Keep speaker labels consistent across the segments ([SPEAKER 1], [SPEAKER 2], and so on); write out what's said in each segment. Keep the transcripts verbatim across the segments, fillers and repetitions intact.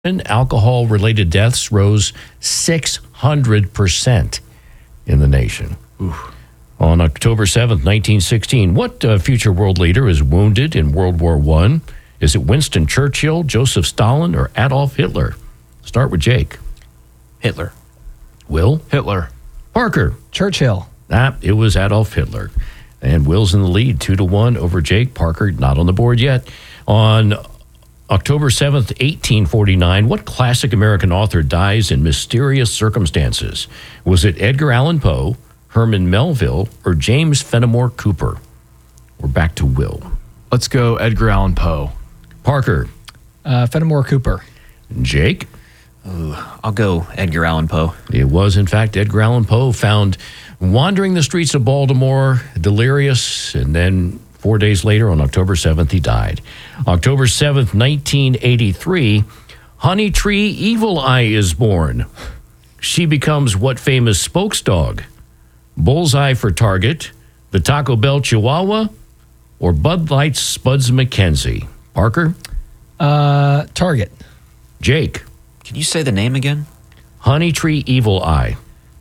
[SPEAKER 1] Alcohol-related deaths rose six hundred percent in the nation. Oof. On October seventh, nineteen sixteen, what uh, future world leader is wounded in World War One? Is it Winston Churchill, Joseph Stalin, or Adolf Hitler? Start with Jake.
[SPEAKER 2] Hitler.
[SPEAKER 1] Will?
[SPEAKER 2] Hitler.
[SPEAKER 1] Parker?
[SPEAKER 3] Churchill.
[SPEAKER 1] Ah, it was Adolf Hitler. And Will's in the lead, two to one over Jake. Parker not on the board yet. On October seventh, eighteen forty-nine, what classic American author dies in mysterious circumstances? Was it Edgar Allan Poe, Herman Melville, or James Fenimore Cooper? We're back to Will.
[SPEAKER 2] Let's go Edgar Allan Poe.
[SPEAKER 1] Parker.
[SPEAKER 3] Uh, Fenimore Cooper.
[SPEAKER 1] Jake.
[SPEAKER 4] Ooh, I'll go Edgar Allan Poe.
[SPEAKER 1] It was, in fact, Edgar Allan Poe, found wandering the streets of Baltimore, delirious, and then four days later, on October seventh, he died. October seventh, nineteen eighty-three, Honey Tree Evil Eye is born. She becomes what famous spokesdog? Bullseye for Target, the Taco Bell Chihuahua, or Bud Light's Spuds McKenzie? Parker?
[SPEAKER 3] Uh, Target.
[SPEAKER 1] Jake?
[SPEAKER 4] Can you say the name again?
[SPEAKER 1] Honey Tree Evil Eye.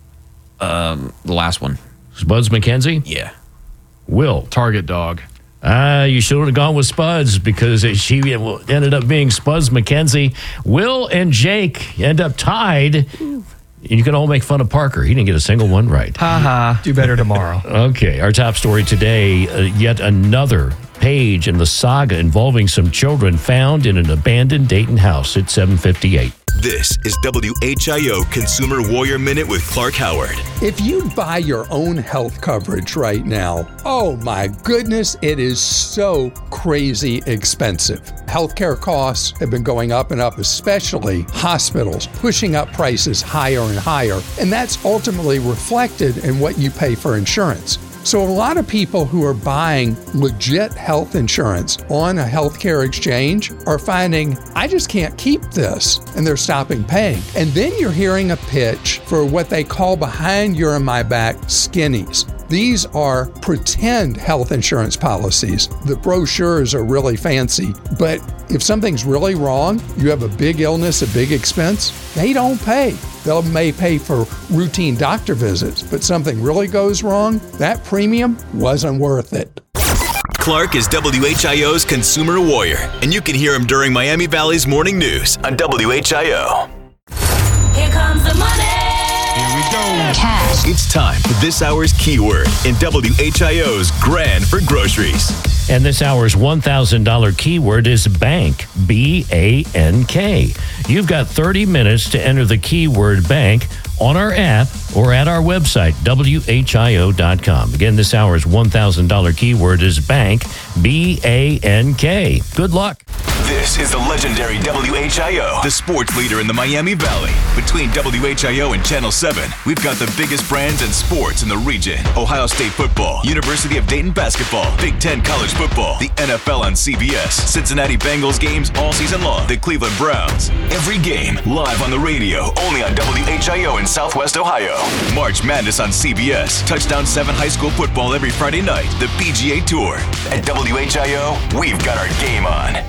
[SPEAKER 4] Um, the last one.
[SPEAKER 1] Spuds McKenzie?
[SPEAKER 4] Yeah.
[SPEAKER 1] Will?
[SPEAKER 2] Target dog.
[SPEAKER 1] Ah, uh, you should have gone with Spuds because it, she ended up being Spuds McKenzie. Will and Jake end up tied. You can all make fun of Parker. He didn't get a single one right.
[SPEAKER 3] Ha ha. Do better tomorrow.
[SPEAKER 1] Okay, our top story today, uh, yet another page in the saga involving some children found in an abandoned Dayton house at seven fifty-eight.
[SPEAKER 5] This is W H I O Consumer Warrior Minute with Clark Howard.
[SPEAKER 6] If you buy your own health coverage right now, oh my goodness, it is so crazy expensive. Healthcare costs have been going up and up, especially hospitals, pushing up prices higher and higher, and that's ultimately reflected in what you pay for insurance. So a lot of people who are buying legit health insurance on a healthcare exchange are finding, I just can't keep this, and they're stopping paying. And then you're hearing a pitch for what they call behind your and my back skinnies. These are pretend health insurance policies. The brochures are really fancy, but if something's really wrong, you have a big illness, a big expense, they don't pay. They may pay for routine doctor visits, but something really goes wrong, that premium wasn't worth it.
[SPEAKER 5] Clark is W H I O's Consumer Warrior, and you can hear him during Miami Valley's Morning News on W H I O.
[SPEAKER 7] Here comes the money.
[SPEAKER 5] Here we go. Cash. It's time for this hour's keyword in W H I O's Grand for Groceries.
[SPEAKER 1] And this hour's one thousand dollars keyword is bank, B A N K. You've got thirty minutes to enter the keyword bank on our app or at our website, W H I O dot com. Again, this hour's one thousand dollars keyword is bank, B A N K. Good luck.
[SPEAKER 5] This is the legendary W H I O, the sports leader in the Miami Valley. Between W H I O and Channel seven, we've got the biggest brands and sports in the region. Ohio State football, University of Dayton basketball, Big Ten college football, the N F L on C B S, Cincinnati Bengals games all season long, the Cleveland Browns. Every game live on the radio, only on W H I O in Southwest Ohio. March Madness on C B S, Touchdown seven high school football every Friday night, the P G A Tour. At W H I O, we've got our game on.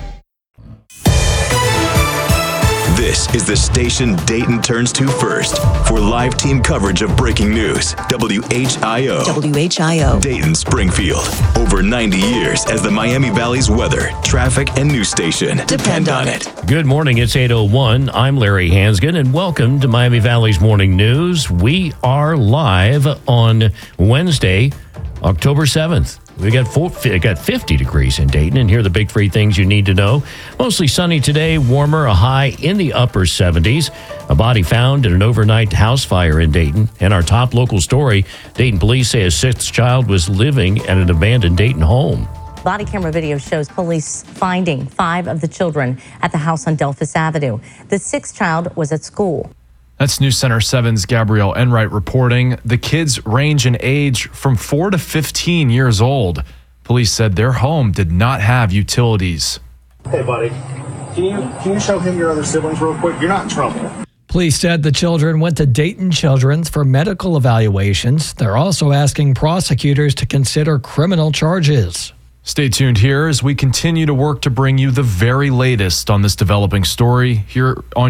[SPEAKER 5] This is the station Dayton turns to first for live team coverage of breaking news. W H I O.
[SPEAKER 8] W H I O.
[SPEAKER 5] Dayton, Springfield. Over ninety years as the Miami Valley's weather, traffic, and news station. Depend on it.
[SPEAKER 1] Good morning. It's eight oh one. I'm Larry Hansgen, and welcome to Miami Valley's Morning News. We are live on Wednesday, October seventh. We got four, got fifty degrees in Dayton, and here are the big three things you need to know. Mostly sunny today, warmer, a high in the upper seventies. A body found in an overnight house fire in Dayton. And our top local story, Dayton police say a sixth child was living at an abandoned Dayton home.
[SPEAKER 9] Body camera video shows police finding five of the children at the house on Delphus Avenue. The sixth child was at school.
[SPEAKER 2] That's News Center seven's Gabrielle Enright reporting. The kids range in age from four to fifteen years old. Police said their home did not have utilities.
[SPEAKER 10] Hey, buddy, can you can you show him your other siblings real quick? You're not in trouble.
[SPEAKER 3] Police said the children went to Dayton Children's for medical evaluations. They're also asking prosecutors to consider criminal charges.
[SPEAKER 2] Stay tuned here as we continue to work to bring you the very latest on this developing story here on